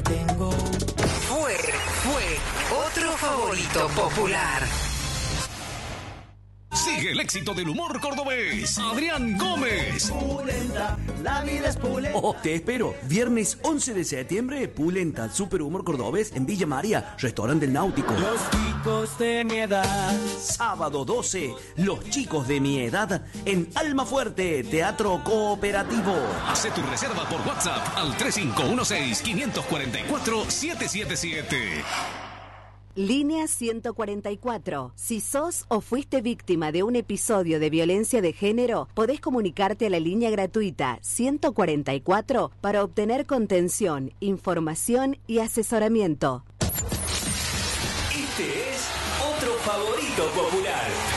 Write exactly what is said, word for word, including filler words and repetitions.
tengo. Fue, fue otro favorito popular. Sigue el éxito del humor cordobés. Adrián Gómez. Pulenta, la vida es pulenta. Oh, te espero. Viernes once de septiembre, Pulenta, Super Humor Cordobés en Villa María, Restaurante del Náutico. Los chicos de mi edad. Sábado doce, Los chicos de mi edad en Almafuerte, Teatro Cooperativo. Hace tu reserva por WhatsApp al tres cinco uno seis, cinco cuatro cuatro, siete siete siete. Línea ciento cuarenta y cuatro. Si sos o fuiste víctima de un episodio de violencia de género, podés comunicarte a la línea gratuita ciento cuarenta y cuatro para obtener contención, información y asesoramiento. Este es otro favorito popular.